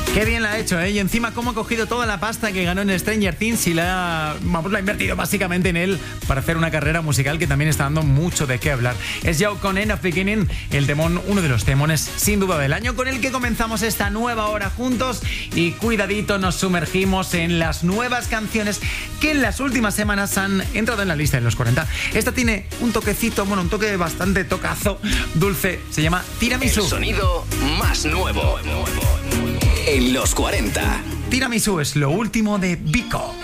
Qué bien la ha hecho, ¿eh? Y encima cómo ha cogido toda la pasta que ganó en Stranger Things y la ha invertido básicamente en él para hacer una carrera musical que también está dando mucho de qué hablar. Es Yao con End of Beginning, el temón, uno de los temones sin duda del año, con el que comenzamos esta nueva hora juntos y cuidadito nos sumergimos en las nuevas canciones que en las últimas semanas han entrado en la lista de los 40. Esta tiene un toquecito, un toque bastante tocazo, dulce, se llama Tiramisu. El sonido más nuevo en los 40. Tiramisu es lo último de Vico.